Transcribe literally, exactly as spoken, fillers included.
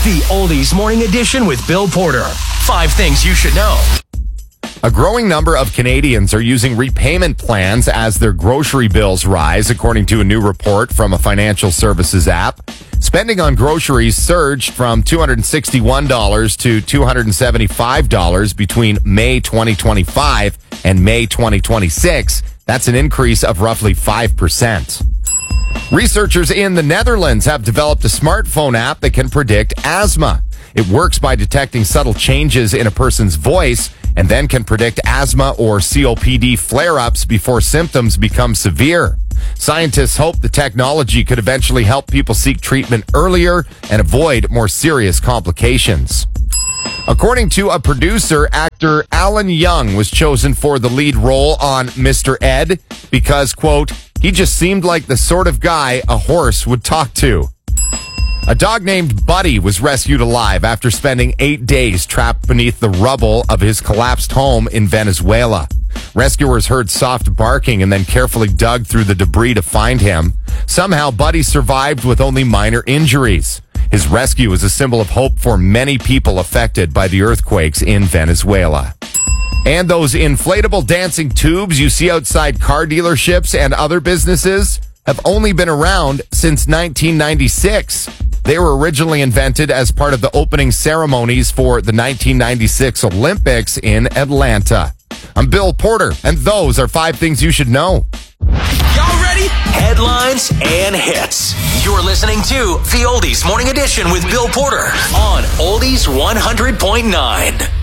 The Oldies Morning Edition with Bill Porter. Five things you should know. A growing number of Canadians are using repayment plans as their grocery bills rise, according to a new report from a financial services app. Spending on groceries surged from two hundred sixty-one dollars to two hundred seventy-five dollars between May twenty twenty-five and May twenty twenty-six. That's an increase of roughly five percent. Researchers in the Netherlands have developed a smartphone app that can predict asthma. It works by detecting subtle changes in a person's voice and then can predict asthma or C O P D flare-ups before symptoms become severe. Scientists hope the technology could eventually help people seek treatment earlier and avoid more serious complications. According to a producer, actor Alan Young was chosen for the lead role on Mister Ed because, quote, he just seemed like the sort of guy a horse would talk to. A dog named Buddy was rescued alive after spending eight days trapped beneath the rubble of his collapsed home in Venezuela. Rescuers heard soft barking and then carefully dug through the debris to find him. Somehow, Buddy survived with only minor injuries. His rescue is a symbol of hope for many people affected by the earthquakes in Venezuela. And those inflatable dancing tubes you see outside car dealerships and other businesses have only been around since nineteen ninety-six. They were originally invented as part of the opening ceremonies for the nineteen ninety-six Olympics in Atlanta. I'm Bill Porter, and those are five things you should know. Y'all ready? Headlines and hits. You're listening to The Oldies Morning Edition with Bill Porter on Oldies one hundred point nine.